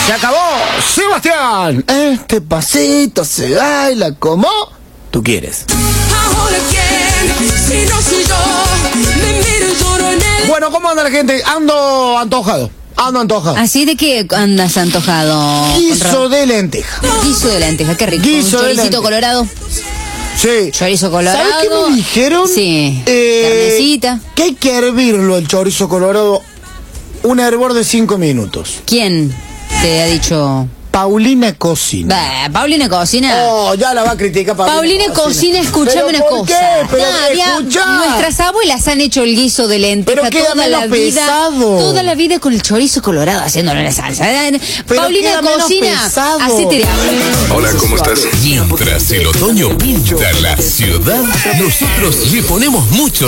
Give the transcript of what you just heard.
Se acabó, Sebastián. Este pasito se baila como tú quieres. Ahora quién, si no soy yo, me miro y lloro en el... Bueno, ¿cómo anda la gente? Ando antojado. ¿Así de qué andas antojado? Guiso de lenteja. Guiso de lenteja, qué rico. Guiso ¿Un de choricito lenteja. colorado? Sí. Chorizo colorado. ¿Sabes qué me dijeron? Sí. Carnecita. Que hay que hervirlo el chorizo colorado un hervor de 5 minutos. ¿Quién te ha dicho? Paulina Cocina. Bah, Paulina Cocina. Oh, ya la va a criticar Paulina Cocina, escúchame ¿Pero una por cosa. qué? Pero escuchá. Nuestras abuelas han hecho el guiso de lenteja Pero queda toda la menos vida. pesado. Toda la vida con el chorizo colorado haciéndole la salsa. Pero Paulina queda menos Cocina, pesado. hacete de hambre. Hola, ¿cómo estás? Mientras el otoño pinta la ciudad, nosotros le ponemos mucho